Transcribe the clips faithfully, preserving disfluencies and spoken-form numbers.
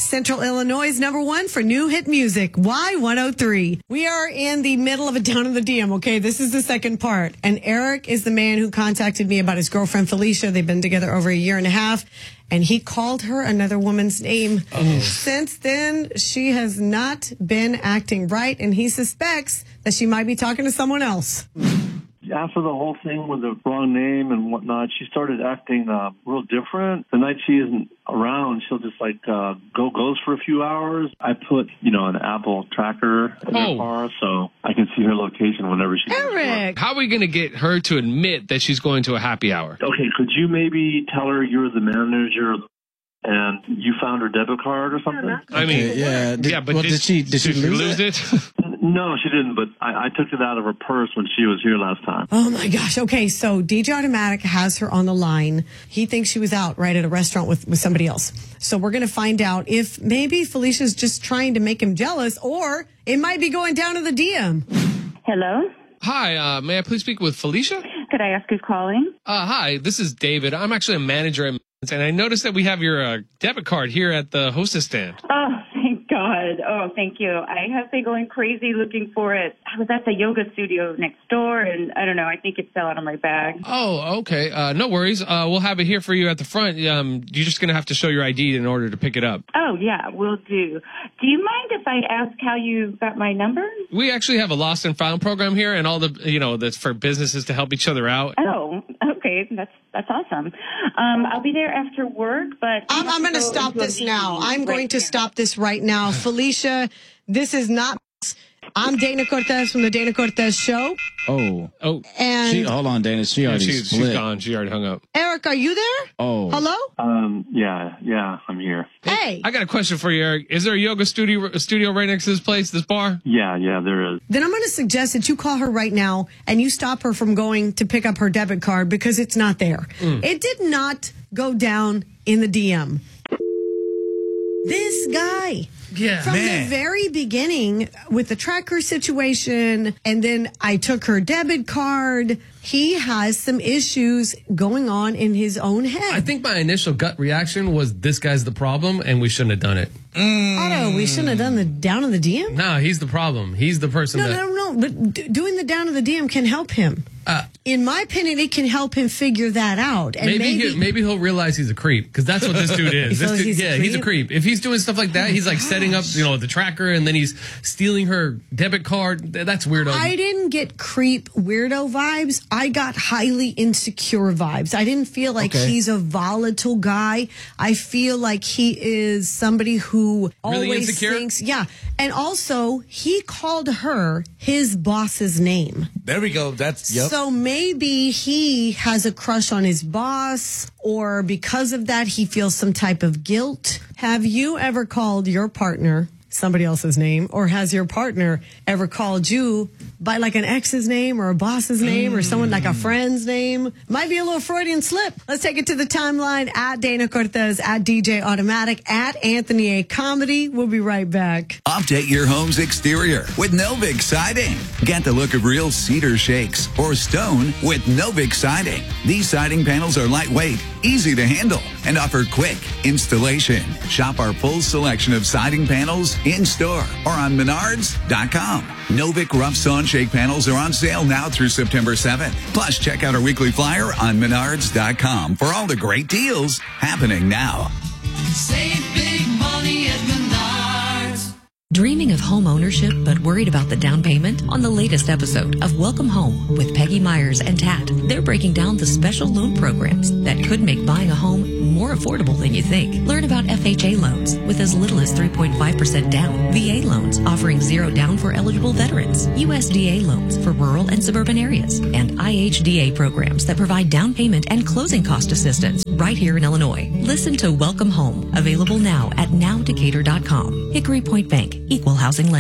Central Illinois' number one for new hit music, Y one oh three. We are in the middle of a Down in the D M, okay? This is the second part. And Eric is the man who contacted me about his girlfriend, Felicia. They've been together over a year and a half. And he called her another woman's name. Oh. Since then, she has not been acting right. And he suspects that she might be talking to someone else. After the whole thing with the wrong name and whatnot, she started acting uh, real different. The night she isn't around, she'll just like uh, go goes for a few hours. I put, you know, an Apple tracker in oh. her car so I can see her location whenever she goes to work. Eric! How are we going to get her to admit that she's going to a happy hour? Okay, could you maybe tell her you're the manager and you found her debit card or something? I mean, okay, yeah. Did, yeah, but well, did, did she did she did lose, lose it? it? No, she didn't, but I, I took it out of her purse when she was here last time. Oh, my gosh. Okay, so D J Automatic has her on the line. He thinks she was out, right, at a restaurant with, with somebody else. So we're going to find out if maybe Felicia's just trying to make him jealous, or it might be going down to the D M. Hello? Hi, uh, may I please speak with Felicia? Could I ask who's calling? Uh, hi, this is David. I'm actually a manager at Men's, and I noticed that we have your uh, debit card here at the hostess stand. Oh, thank God. Oh, thank you. I have been going crazy looking for it. I was at the yoga studio next door, and I don't know, I think it fell out of my bag. Oh, okay. Uh, no worries. Uh, we'll have it here for you at the front. Um, you're just going to have to show your I D in order to pick it up. Oh, yeah, will do. Do you mind if I ask how you got my number? We actually have a lost and found program here, and all the, you know, that's for businesses to help each other out. Oh, okay. That's that's awesome. Um, I'll be there after work, but... I'm, I'm going to stop this now. I'm going to stop this right now. Felicia, this is not... I'm Dana Cortez from the Dana Cortez Show. Oh. Oh. And she, hold on, Dana. She already she's, split. she's gone. She already hung up. Eric, are you there? Oh. Hello? Um, yeah, yeah, I'm here. Hey. I got a question for you, Eric. Is there a yoga studio studio right next to this place, this bar? Yeah, yeah, there is. Then I'm going to suggest that you call her right now and you stop her from going to pick up her debit card because it's not there. Mm. It did not go down in the D M. This guy. Yeah, From man. the very beginning with the tracker situation, and then I took her debit card. He has some issues going on in his own head. I think my initial gut reaction was this guy's the problem and we shouldn't have done it. Mm. Otto, we shouldn't have done the down in the D M? No, he's the problem. He's the person No, that... no, no, no. But d- doing the down in the D M can help him. Uh, in my opinion, it can help him figure that out. And maybe maybe, he, maybe he'll realize he's a creep because that's what this dude is. You This feel dude, he's a yeah, he's a creep? creep. If he's doing stuff like that, Oh he's like gosh. setting up, you know, the tracker and then he's stealing her debit card. Th- That's weirdo. I didn't get creep weirdo vibes. I got highly insecure vibes. I didn't feel like Okay. he's a volatile guy. I feel like he is somebody who Really always insecure? thinks, yeah. And also, he called her his boss's name. There we go. That's, yep. So maybe he has a crush on his boss, or because of that, he feels some type of guilt. Have you ever called your partner somebody else's name, or has your partner ever called you by like an ex's name or a boss's name or someone like a friend's name? Might be a little Freudian slip. Let's take it to the timeline at Dana Cortez, at D J Automatic, at Anthony A. Comedy. We'll be right back. Update your home's exterior with Novik Siding. Get the look of real cedar shakes or stone with Novik Siding. These siding panels are lightweight, easy to handle, and offer quick installation. Shop our full selection of siding panels in-store or on menards dot com. Novik Rough Sawn Shake panels are on sale now through September seventh. Plus, check out our weekly flyer on menards dot com for all the great deals happening now. Save big money at Menards. Dreaming of home ownership but worried about the down payment? On the latest episode of Welcome Home with Peggy Myers and Tat, they're breaking down the special loan programs that could make buying a home more affordable than you think. Learn about F H A loans with as little as three point five percent down, V A loans offering zero down for eligible veterans, U S D A loans for rural and suburban areas, and I H D A programs that provide down payment and closing cost assistance right here in Illinois. Listen to Welcome Home, available now at now decatur dot com. Hickory Point Bank, Equal Housing Lender.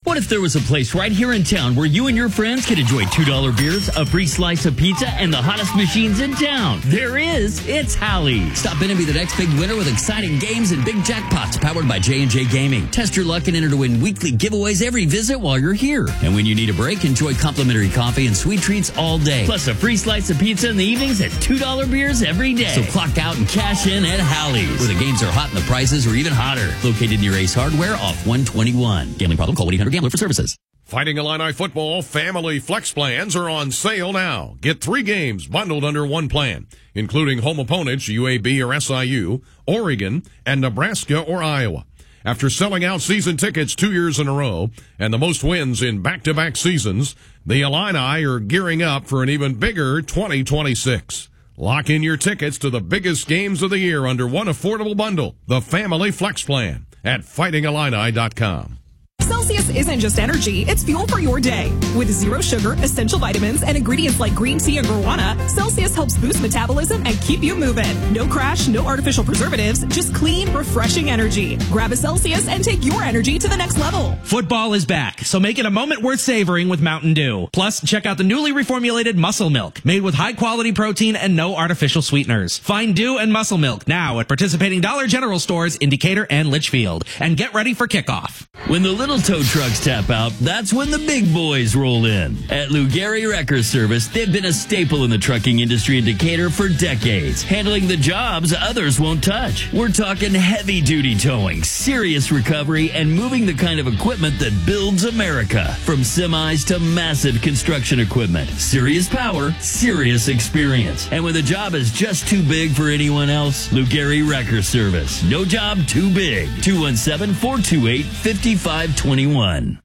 What if there was a place right here in town where you and your friends could enjoy two dollar beers, a free slice of pizza, and the hottest machines in town? There is. It's Hally's. Stop in and be the next big winner with exciting games and big jackpots powered by J and J Gaming. Test your luck and enter to win weekly giveaways every visit while you're here. And when you need a break, enjoy complimentary coffee and sweet treats all day. Plus a free slice of pizza in the evenings and two dollar beers every day. So clock out and cash in at Hally's, where the games are hot and the prices are even hotter. Located near Ace Hardware off one twenty-one. Gambling problem? Call one eight hundred gambler for services. Fighting Illini football family flex plans are on sale now. Get three games bundled under one plan, including home opponents U A B or S I U, Oregon, and Nebraska or Iowa. After selling out season tickets two years in a row and the most wins in back-to-back seasons, the Illini are gearing up for an even bigger twenty twenty-six. Lock in your tickets to the biggest games of the year under one affordable bundle, the Family Flex Plan, at fighting illini dot com. Celsius isn't just energy, it's fuel for your day. With zero sugar, essential vitamins, and ingredients like green tea and guarana, Celsius helps boost metabolism and keep you moving. No crash, no artificial preservatives, just clean, refreshing energy. Grab a Celsius and take your energy to the next level. Football is back, so make it a moment worth savoring with Mountain Dew. Plus, check out the newly reformulated Muscle Milk, made with high-quality protein and no artificial sweeteners. Find Dew and Muscle Milk now at participating Dollar General stores in Decatur and Litchfield. And get ready for kickoff. When the little tow trucks tap out, that's when the big boys roll in. At Lou Gehry Wrecker Service, they've been a staple in the trucking industry in Decatur for decades, handling the jobs others won't touch. We're talking heavy-duty towing, serious recovery, and moving the kind of equipment that builds America. From semis to massive construction equipment. Serious power, serious experience. And when the job is just too big for anyone else, Lou Gehry Wrecker Service. No job too big. two one seven, four two eight, five five two one.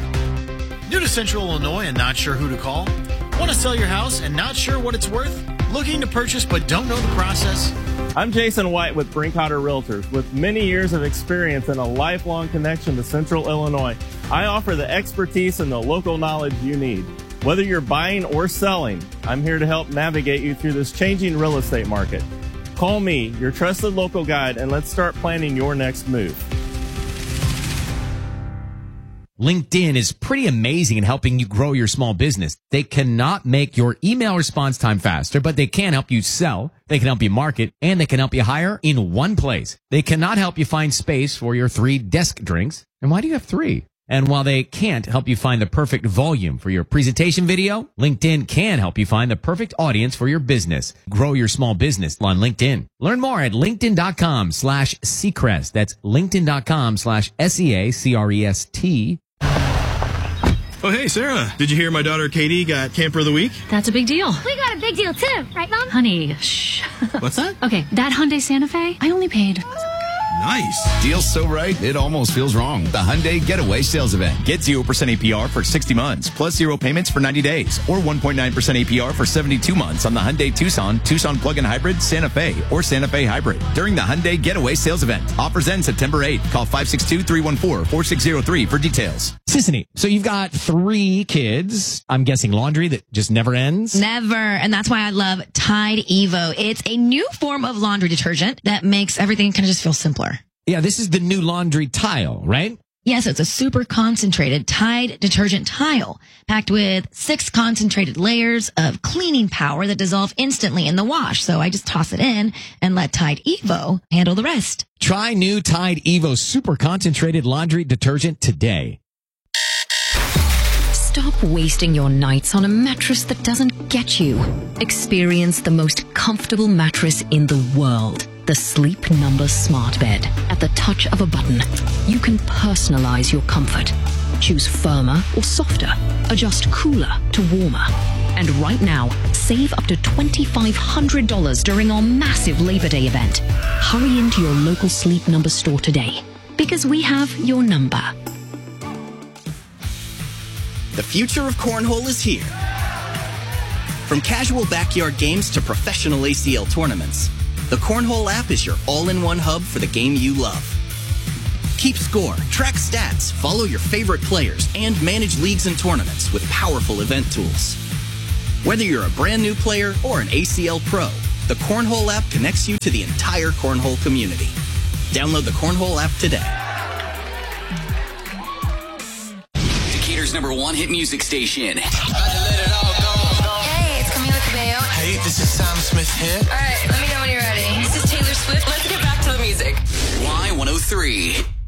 New to Central Illinois and not sure who to call? Want to sell your house and not sure what it's worth? Looking to purchase but don't know the process? I'm Jason White with Brinkhotter Realtors. With many years of experience and a lifelong connection to Central Illinois, I offer the expertise and the local knowledge you need. Whether you're buying or selling, I'm here to help navigate you through this changing real estate market. Call me, your trusted local guide, and let's start planning your next move. LinkedIn is pretty amazing in helping you grow your small business. They cannot make your email response time faster, but they can help you sell, they can help you market, and they can help you hire in one place. They cannot help you find space for your three desk drinks. And why do you have three? And while they can't help you find the perfect volume for your presentation video, LinkedIn can help you find the perfect audience for your business. Grow your small business on LinkedIn. Learn more at linkedin.com slash Seacrest. That's linkedin.com slash S E A C R E S T. Oh, hey, Sarah. Did you hear my daughter Katie got Camper of the Week? That's a big deal. We got a big deal, too. Right, Mom? Honey, shh. What's that? Okay, that Hyundai Santa Fe, I only paid... Nice. Deal's so right, it almost feels wrong. The Hyundai Getaway Sales Event. Get zero percent A P R for sixty months, plus zero payments for ninety days, or one point nine percent A P R for seventy-two months on the Hyundai Tucson, Tucson Plug-in Hybrid, Santa Fe, or Santa Fe Hybrid during the Hyundai Getaway Sales Event. Offers end September eighth. Call five six two, three one four, four six zero three for details. Sissany, so you've got three kids. I'm guessing laundry that just never ends? Never. And that's why I love Tide Evo. It's a new form of laundry detergent that makes everything kind of just feel simpler. Yeah, this is the new laundry tile, right? Yes, it's a super concentrated Tide detergent tile packed with six concentrated layers of cleaning power that dissolve instantly in the wash. So I just toss it in and let Tide Evo handle the rest. Try new Tide Evo super concentrated laundry detergent today. Stop wasting your nights on a mattress that doesn't get you. Experience the most comfortable mattress in the world. The Sleep Number Smart Bed. At the touch of a button, you can personalize your comfort. Choose firmer or softer. Adjust cooler to warmer. And right now, save up to two thousand five hundred dollars during our massive Labor Day event. Hurry into your local Sleep Number store today, because we have your number. The future of cornhole is here. From casual backyard games to professional A C L tournaments, the Cornhole app is your all-in-one hub for the game you love. Keep score, track stats, follow your favorite players, and manage leagues and tournaments with powerful event tools. Whether you're a brand new player or an A C L pro, the Cornhole app connects you to the entire Cornhole community. Download the Cornhole app today. Decatur's number one hit music station. Hey, it's Camila Cabello. Hey, this is Sam Smith here. All right, let me know when you're ready. This is Taylor Swift. Let's get back to the music. Y one oh three.